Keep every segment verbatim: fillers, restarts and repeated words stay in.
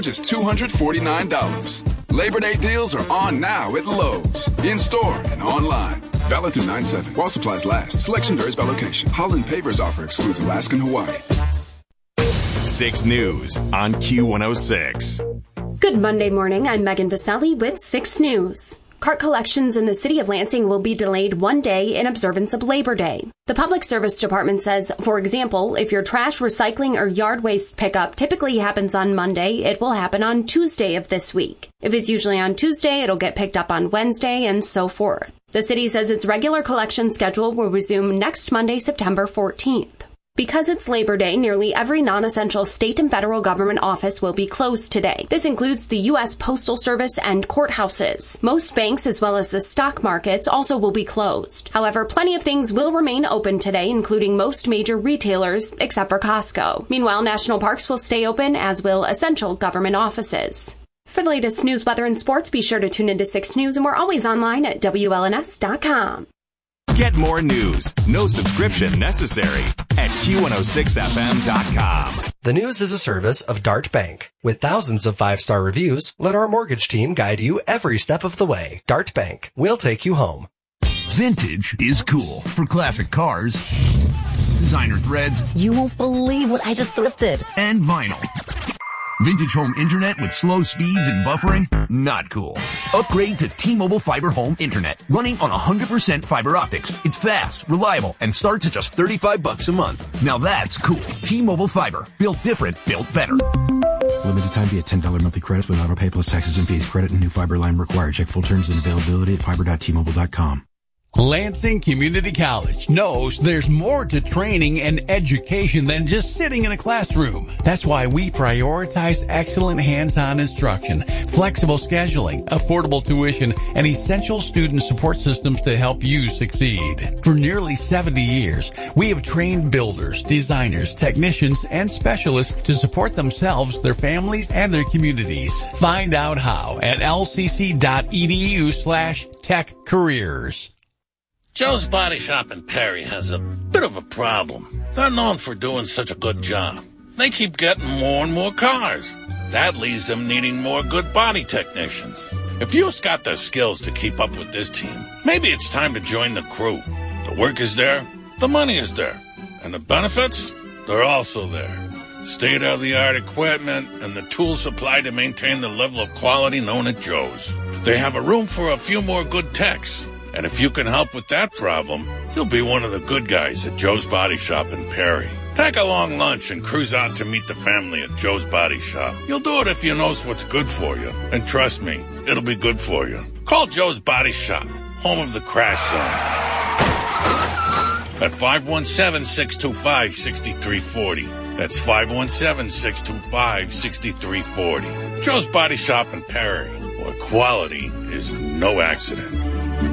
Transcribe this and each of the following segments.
Just two hundred forty-nine dollars. Labor Day deals are on now at Lowe's. In-store and online. Valid through nine seven. While supplies last. Selection varies by location. Holland Pavers offer excludes Alaska and Hawaii. six News on Q one oh six. Good Monday morning. I'm Megan Vaselli with six News. Cart collections in the city of Lansing will be delayed one day in observance of Labor Day. The Public Service Department says, for example, if your trash, recycling, or yard waste pickup typically happens on Monday, it will happen on Tuesday of this week. If it's usually on Tuesday, it'll get picked up on Wednesday, and so forth. The city says its regular collection schedule will resume next Monday, September fourteenth. Because it's Labor Day, nearly every non-essential state and federal government office will be closed today. This includes the U S Postal Service and courthouses. Most banks, as well as the stock markets, also will be closed. However, plenty of things will remain open today, including most major retailers, except for Costco. Meanwhile, national parks will stay open, as will essential government offices. For the latest news, weather, and sports, be sure to tune into six News, and we're always online at W L N S dot com. Get more news, no subscription necessary, at Q one oh six F M dot com. The News is a service of Dart Bank. With thousands of five-star reviews, let our mortgage team guide you every step of the way. Dart Bank. We'll take you home. Vintage is cool. For classic cars, designer threads. You won't believe what I just thrifted. And vinyl. Vintage home internet with slow speeds and buffering? Not cool. Upgrade to T-Mobile Fiber Home Internet, running on one hundred percent fiber optics. It's fast, reliable, and starts at just thirty-five bucks a month. Now that's cool. T-Mobile Fiber. Built different, built better. Limited time via ten dollars monthly credits with auto pay plus taxes and fees. Credit and new fiber line required. Check full terms and availability at fiber dot T mobile dot com. Lansing Community College knows there's more to training and education than just sitting in a classroom. That's why we prioritize excellent hands-on instruction, flexible scheduling, affordable tuition, and essential student support systems to help you succeed. For nearly seventy years, we have trained builders, designers, technicians, and specialists to support themselves, their families, and their communities. Find out how at L C C dot E D U slash tech careers. Joe's Body Shop in Perry has a bit of a problem. They're known for doing such a good job. They keep getting more and more cars. That leaves them needing more good body technicians. If you've got the skills to keep up with this team, maybe it's time to join the crew. The work is there, the money is there, and the benefits, they're also there. State-of-the-art equipment and the tools supplied to maintain the level of quality known at Joe's. They have a room for a few more good techs. And if you can help with that problem, you'll be one of the good guys at Joe's Body Shop in Perry. Take a long lunch and cruise out to meet the family at Joe's Body Shop. You'll do it if you know what's good for you. And trust me, it'll be good for you. Call Joe's Body Shop, home of the Crash Zone, at five one seven, six two five, six three four zero. That's five one seven, six two five, six three four zero. Joe's Body Shop in Perry, where quality is no accident.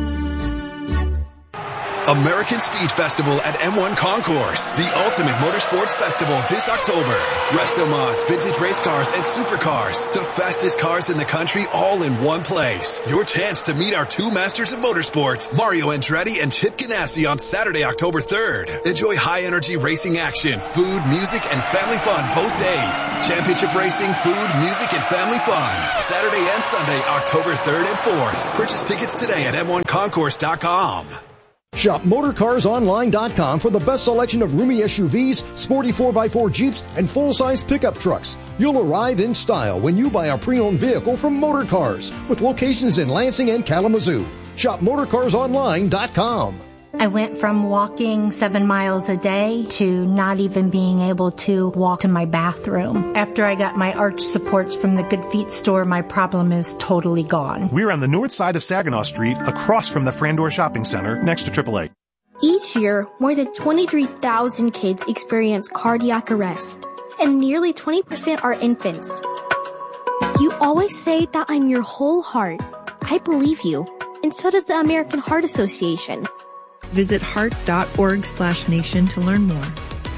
American Speed Festival at M one Concourse, the ultimate motorsports festival this October. Resto mods, vintage race cars, and supercars. The fastest cars in the country all in one place. Your chance to meet our two masters of motorsports, Mario Andretti and Chip Ganassi, on Saturday, October third. Enjoy high-energy racing action, food, music, and family fun both days. Championship racing, food, music, and family fun. Saturday and Sunday, October third and fourth. Purchase tickets today at M one concourse dot com. Shop motor cars online dot com for the best selection of roomy S U Vs, sporty four by four Jeeps, and full-size pickup trucks. You'll arrive in style when you buy a pre-owned vehicle from Motor Cars, with locations in Lansing and Kalamazoo. Shop motor cars online dot com. I went from walking seven miles a day to not even being able to walk to my bathroom. After I got my arch supports from the Good Feet store, my problem is totally gone. We're on the north side of Saginaw Street, across from the Frandor Shopping Center, next to triple A. Each year, more than twenty-three thousand kids experience cardiac arrest, and nearly twenty percent are infants. You always say that I'm your whole heart. I believe you, and so does the American Heart Association. Visit heart.org slash nation to learn more.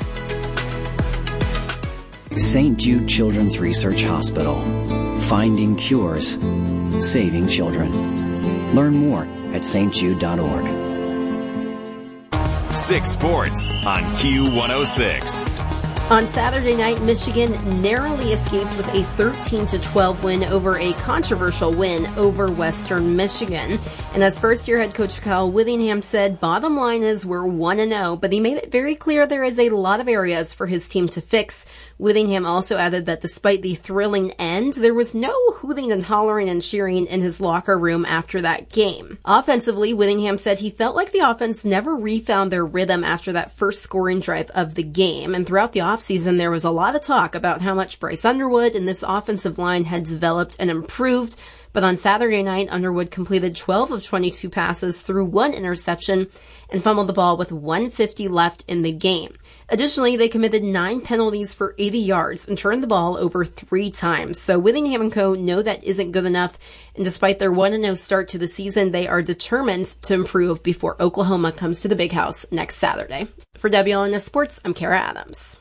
Saint Jude Children's Research Hospital. Finding cures. Saving children. Learn more at s t jude dot org. six Sports on Q one oh six. On Saturday night, Michigan narrowly escaped with a thirteen to twelve win over a controversial win over Western Michigan. And as first-year head coach Kyle Whittingham said, bottom line is we're one and oh, but he made it very clear there is a lot of areas for his team to fix. Whittingham also added that despite the thrilling end, there was no hooting and hollering and cheering in his locker room after that game. Offensively, Whittingham said he felt like the offense never refound their rhythm after that first scoring drive of the game. And throughout the offseason, there was a lot of talk about how much Bryce Underwood and this offensive line had developed and improved. But on Saturday night, Underwood completed twelve of twenty-two passes through one interception and fumbled the ball with one fifty left in the game. Additionally, they committed nine penalties for eighty yards and turned the ball over three times. So Whittingham and co. know that isn't good enough. And despite their one and oh start to the season, they are determined to improve before Oklahoma comes to the Big House next Saturday. For W L N S Sports, I'm Kara Adams.